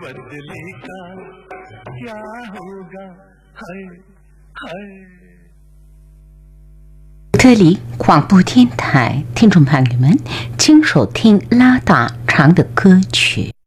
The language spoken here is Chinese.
बदली का क्या होगा हाय हाय。 这里广播电台听众朋友们，请收听拉达唱的歌曲。